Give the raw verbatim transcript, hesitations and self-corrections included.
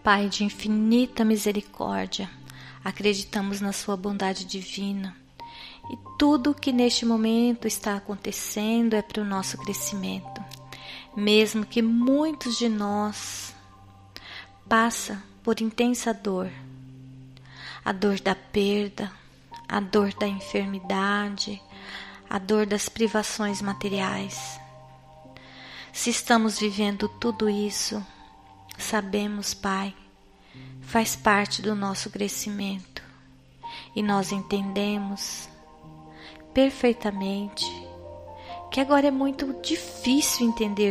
Pai de infinita misericórdia, acreditamos na sua bondade divina e tudo o que neste momento está acontecendo é para o nosso crescimento. Mesmo que muitos de nós passam por intensa dor, a dor da perda, a dor da enfermidade, a dor das privações materiais. Se estamos vivendo tudo isso, sabemos, Pai, faz parte do nosso crescimento e nós entendemos perfeitamente que agora é muito difícil entender